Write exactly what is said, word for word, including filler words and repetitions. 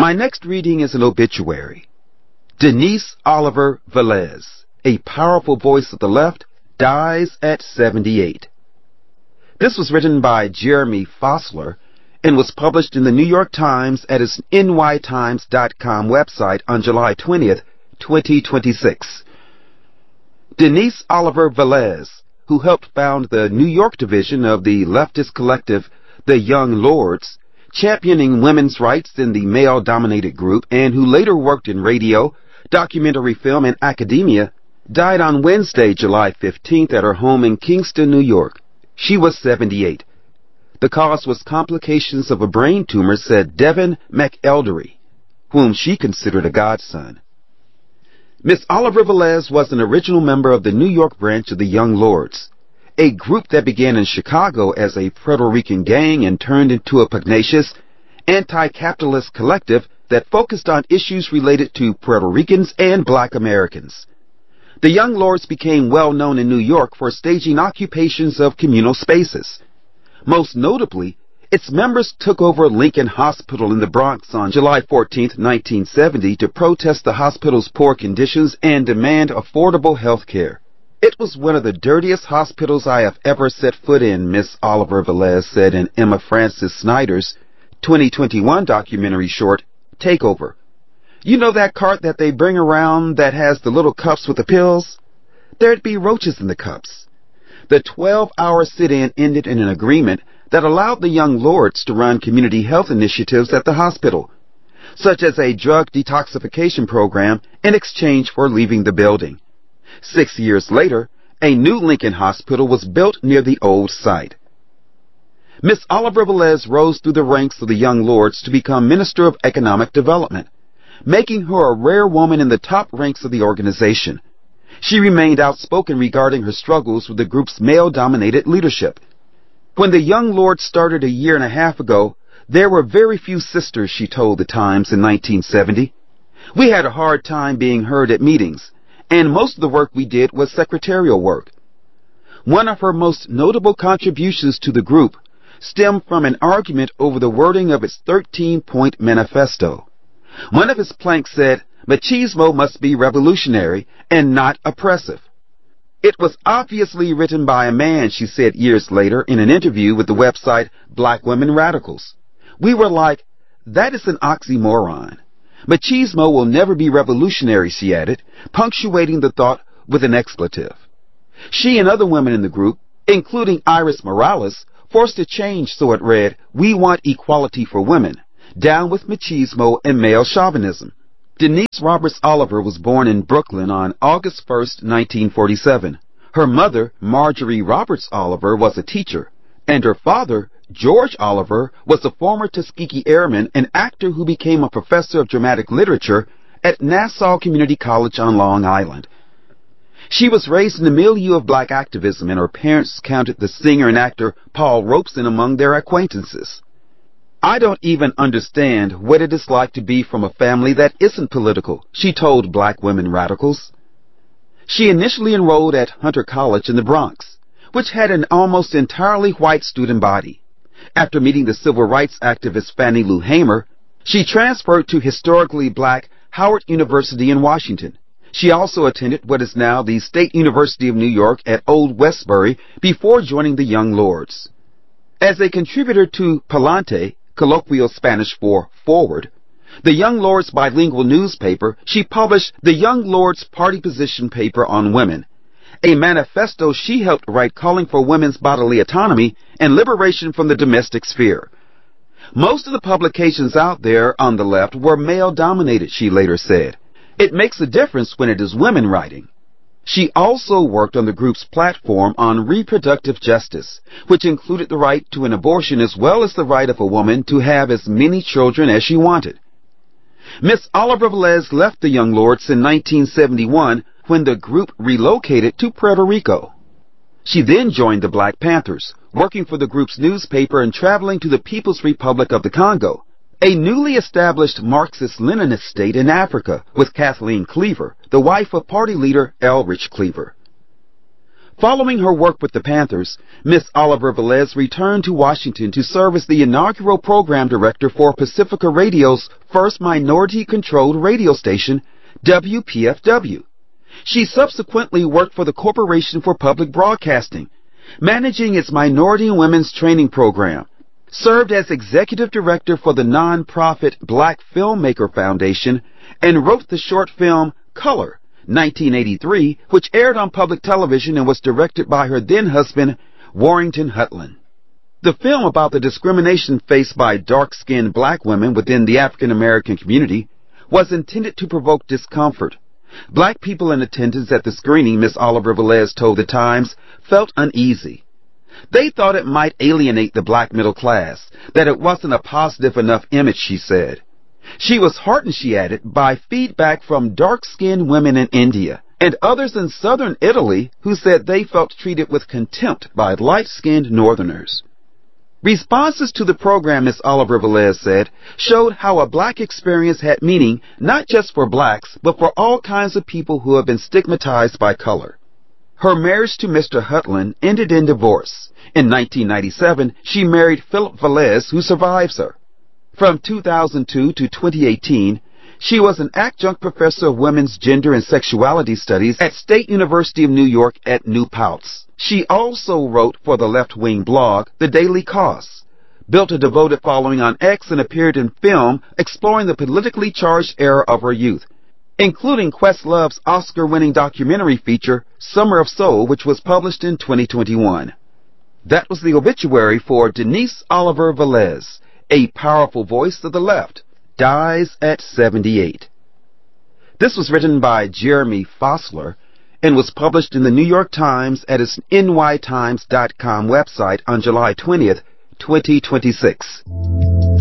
My next reading is an obituary. Denise Oliver Velez, a powerful voice of the left, dies at seventy-eight. This was written by Jeremy Fossler and was published in the New York Times at its N Y Times dot com website on July twentieth, twenty twenty-six. Denise Oliver Velez, who helped found the New York division of the leftist collective The Young Lords, championing women's rights in the male-dominated group, and who later worked in radio, documentary film, and academia, died on Wednesday, July fifteenth at her home in Kingston, New York. She was seventy-eight. The cause was complications of a brain tumor, said Devin McElderry, whom she considered a godson. Miss Oliver Velez was an original member of the New York branch of the Young Lords, a group that began in Chicago as a Puerto Rican gang and turned into a pugnacious, anti-capitalist collective that focused on issues related to Puerto Ricans and black Americans. The Young Lords became well known in New York for staging occupations of communal spaces. Most notably, its members took over Lincoln Hospital in the Bronx on July fourteenth, nineteen seventy, to protest the hospital's poor conditions and demand affordable health care. It was one of the dirtiest hospitals I have ever set foot in, Miss Oliver Velez said in Emma Francis Snyder's twenty twenty-one documentary short, Takeover. You know that cart that they bring around that has the little cups with the pills? There'd be roaches in the cups. The twelve-hour sit-in ended in an agreement that allowed the Young Lords to run community health initiatives at the hospital, such as a drug detoxification program in exchange for leaving the building. Six years later, a new Lincoln Hospital was built near the old site. Miss Oliver Velez rose through the ranks of the Young Lords to become Minister of Economic Development, making her a rare woman in the top ranks of the organization. She remained outspoken regarding her struggles with the group's male-dominated leadership. When the Young Lords started a year and a half ago, there were very few sisters, she told the Times in nineteen seventy. We had a hard time being heard at meetings, and most of the work we did was secretarial work. One of her most notable contributions to the group stemmed from an argument over the wording of its thirteen-point manifesto. One of its planks said, machismo must be revolutionary and not oppressive. It was obviously written by a man, she said years later in an interview with the website Black Women Radicals. We were like, that is an oxymoron. Machismo will never be revolutionary, she added, punctuating the thought with an expletive. She and other women in the group, including Iris Morales, forced a change so it read, we want equality for women, down with machismo and male chauvinism. Denise Roberts Oliver was born in Brooklyn on August first, nineteen forty-seven. Her mother, Marjorie Roberts Oliver, was a teacher, and her father, George Oliver, was a former Tuskegee Airman and actor who became a professor of dramatic literature at Nassau Community College on Long Island. She was raised in the milieu of black activism, and her parents counted the singer and actor Paul Robeson among their acquaintances. I don't even understand what it is like to be from a family that isn't political, she told Black Women Radicals. She initially enrolled at Hunter College in the Bronx, which had an almost entirely white student body. After meeting the civil rights activist Fannie Lou Hamer, she transferred to historically black Howard University in Washington. She also attended what is now the State University of New York at Old Westbury before joining the Young Lords. As a contributor to Palante, colloquial Spanish for forward, the Young Lords bilingual newspaper, she published the Young Lords Party Position Paper on Women, a manifesto she helped write calling for women's bodily autonomy and liberation from the domestic sphere. Most of the publications out there on the left were male-dominated, she later said. It makes a difference when it is women writing. She also worked on the group's platform on reproductive justice, which included the right to an abortion as well as the right of a woman to have as many children as she wanted. Miss Oliver Velez left the Young Lords in nineteen seventy-one when the group relocated to Puerto Rico. She then joined the Black Panthers, working for the group's newspaper and traveling to the People's Republic of the Congo, a newly established Marxist-Leninist state in Africa, with Kathleen Cleaver, the wife of party leader Elrich Cleaver. Following her work with the Panthers, Miss Oliver Velez returned to Washington to serve as the inaugural program director for Pacifica Radio's first minority-controlled radio station, W P F W. She subsequently worked for the Corporation for Public Broadcasting, managing its Minority and Women's Training Program, served as executive director for the nonprofit Black Filmmaker Foundation, and wrote the short film Color, nineteen eighty-three, which aired on public television and was directed by her then-husband, Warrington Hutland. The film, about the discrimination faced by dark-skinned black women within the African-American community, was intended to provoke discomfort. Black people in attendance at the screening, Miss Oliver Velez told The Times, felt uneasy. They thought it might alienate the black middle class, that it wasn't a positive enough image, she said. She was heartened, she added, by feedback from dark-skinned women in India and others in southern Italy who said they felt treated with contempt by light-skinned northerners. Responses to the program, Miss Oliver Velez said, showed how a black experience had meaning not just for blacks, but for all kinds of people who have been stigmatized by color. Her marriage to Mister Hutland ended in divorce. In nineteen ninety-seven, she married Philip Velez, who survives her. From two thousand two to twenty eighteen, she was an adjunct professor of women's gender and sexuality studies at State University of New York at New Paltz. She also wrote for the left-wing blog, The Daily Kos, built a devoted following on X, and appeared in film exploring the politically charged era of her youth, including Questlove's Oscar-winning documentary feature, Summer of Soul, which was published in twenty twenty-one. That was the obituary for Denise Oliver Velez, a powerful voice of the left, dies at seventy-eight. This was written by Jeremy Fossler and was published in the New York Times at its N Y Times dot com website on July twentieth, twenty twenty-six.